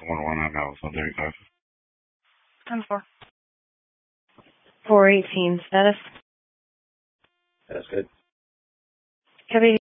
119 hours on 35. 10-4. 418 status. That's good. Copy.